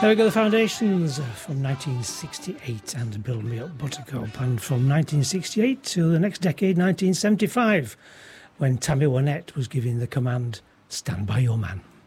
There we go, the Foundations from 1968 and Build Me Up Buttercup. And from 1968 to the next decade, 1975, when Tammy Wynette was giving the command, Stand By Your Man.